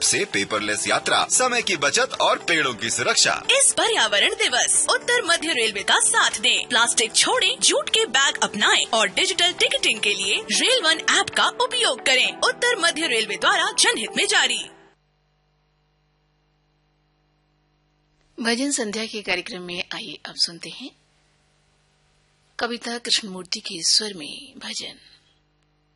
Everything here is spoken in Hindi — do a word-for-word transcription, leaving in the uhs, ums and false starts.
से पेपरलेस यात्रा, समय की बचत और पेड़ों की सुरक्षा। इस पर्यावरण दिवस उत्तर मध्य रेलवे का साथ दें। प्लास्टिक छोड़ें, जूट के बैग अपनाएं और डिजिटल टिकटिंग के लिए रेल वन ऐप का उपयोग करें। उत्तर मध्य रेलवे द्वारा जनहित में जारी। भजन संध्या के कार्यक्रम में आइए अब सुनते हैं कविता कृष्णमूर्ति के स्वर में भजन।